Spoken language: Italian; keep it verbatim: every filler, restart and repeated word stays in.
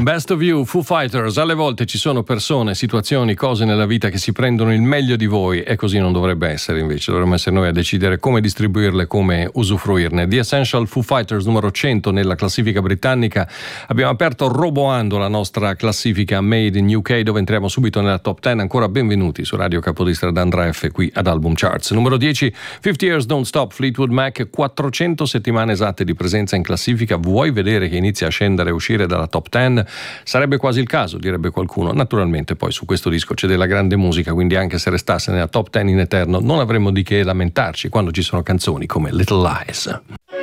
Best of You, Foo Fighters. Alle volte ci sono persone, situazioni, cose nella vita che si prendono il meglio di voi e così non dovrebbe essere, invece dovremmo essere noi a decidere come distribuirle, come usufruirne. The Essential Foo Fighters numero cento nella classifica britannica. Abbiamo aperto roboando la nostra classifica Made in U K, dove entriamo subito nella top dieci. Ancora benvenuti su Radio Capodistria d'Andrea F qui ad Album Charts. Numero dieci, fifty Years Don't Stop, Fleetwood Mac, quattrocento settimane esatte di presenza in classifica. Vuoi vedere che inizia a scendere e uscire dalla top dieci? Sarebbe quasi il caso, direbbe qualcuno. Naturalmente poi su questo disco c'è della grande musica, quindi anche se restasse nella top dieci in eterno non avremmo di che lamentarci quando ci sono canzoni come Little Lies.